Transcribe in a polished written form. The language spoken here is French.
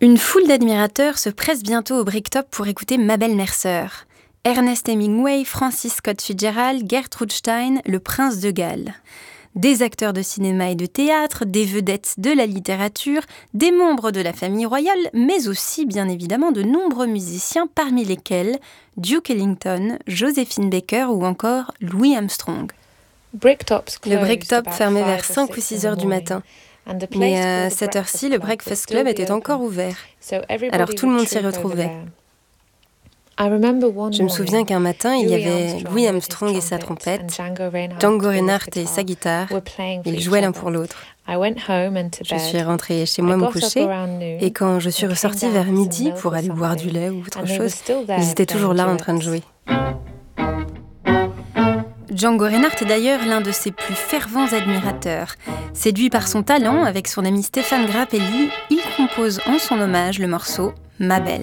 Une foule d'admirateurs se presse bientôt au Bricktop pour écouter Mabel Mercer. Ernest Hemingway, Francis Scott Fitzgerald, Gertrude Stein, le prince de Galles. Des acteurs de cinéma et de théâtre, des vedettes de la littérature, des membres de la famille royale, mais aussi, bien évidemment, de nombreux musiciens, parmi lesquels Duke Ellington, Joséphine Baker ou encore Louis Armstrong. Le Bricktop fermait vers 5 ou 6 heures du matin. Mais à cette heure-ci, le Breakfast Club était encore ouvert. Alors tout le monde s'y retrouvait. Je me souviens qu'un matin, il y avait Louis Armstrong et sa trompette, Django Reinhardt et sa guitare. Ils jouaient l'un pour l'autre. Je suis rentrée chez moi me coucher, et quand je suis ressortie vers midi pour aller boire du lait ou autre chose, ils étaient toujours là en train de jouer. Django Reinhardt est d'ailleurs l'un de ses plus fervents admirateurs. Séduit par son talent, avec son ami Stéphane Grappelli, il compose en son hommage le morceau « Mabel ».